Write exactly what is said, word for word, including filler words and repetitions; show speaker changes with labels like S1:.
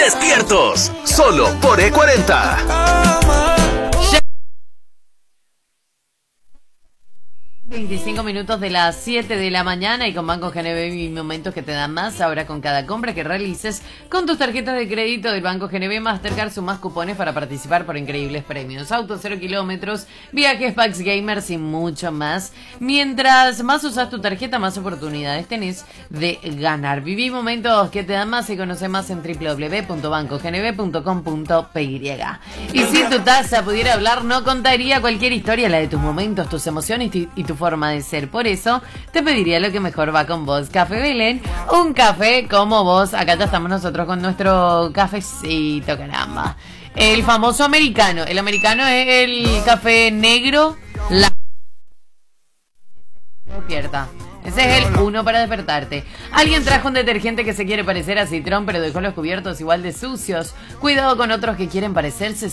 S1: Despiertos, solo por E cuarenta.
S2: veinticinco minutos de las siete de la mañana y con Banco G N B hay momentos que te dan más. Ahora con cada compra que realices con tus tarjetas de crédito del Banco G N B Mastercard sumas cupones para participar por increíbles premios. Autos cero kilómetros, viajes, packs gamers y mucho más. Mientras más usas tu tarjeta, más oportunidades tenés de ganar. Viví momentos que te dan más y conoce más en doble u doble u doble u punto banco g n b punto com punto p y. Y si tu taza pudiera hablar, no contaría cualquier historia, la de tus momentos, tus emociones y tu, y tu forma de ser. Por eso te pediría lo que mejor va con vos. Café Belén, un café como vos. Acá ya estamos nosotros con nuestro cafecito, caramba. El famoso americano. El americano es el café negro. La despierta. Ese es el uno para despertarte. Alguien trajo un detergente que se quiere parecer a Citrón, pero dejó los cubiertos igual de sucios. Cuidado con otros que quieren parecerse.